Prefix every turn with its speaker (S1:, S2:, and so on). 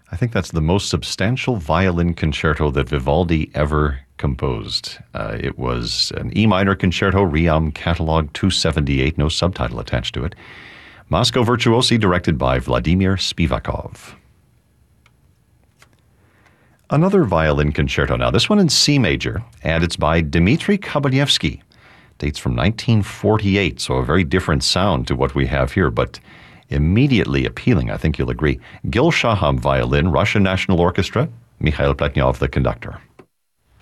S1: I think that's the most substantial violin concerto that Vivaldi ever composed. It was an E minor concerto, Ream Catalog 278, no subtitle attached to it. Moscow Virtuosi, directed by Vladimir Spivakov. Another violin concerto now, this one in C major, and it's by Dmitri Kobalevsky. Dates from 1948, so a very different sound to what we have here, but immediately appealing, I think you'll agree. Gil Shaham violin, Russian National Orchestra, Mikhail Pletnyov the conductor.